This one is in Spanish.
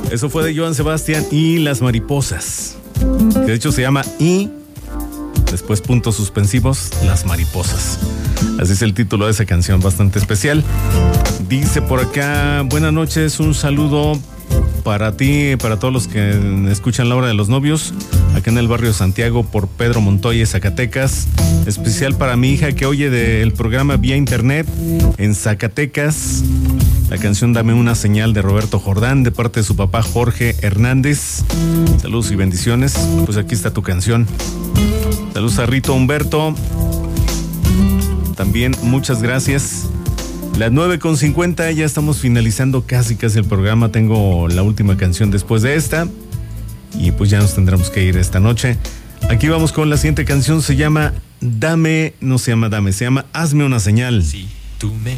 Eso fue de Joan Sebastián y Las Mariposas, que de hecho se llama y después puntos suspensivos, Las Mariposas. Así es el título de esa canción, bastante especial. Dice por acá, buenas noches, un saludo para ti, para todos los que escuchan La Hora de los Novios, acá en el barrio Santiago por Pedro Montoya, Zacatecas. Especial para mi hija que oye del programa vía internet en Zacatecas. La canción Dame una señal de Roberto Jordán, de parte de su papá Jorge Hernández. Saludos y bendiciones. Pues aquí está tu canción. Saludos a Rito Humberto. También muchas gracias. Las 9:50, ya estamos finalizando casi el programa. Tengo la última canción después de esta. Y pues ya nos tendremos que ir esta noche. Aquí vamos con la siguiente canción. Se llama Hazme una señal. Si tú me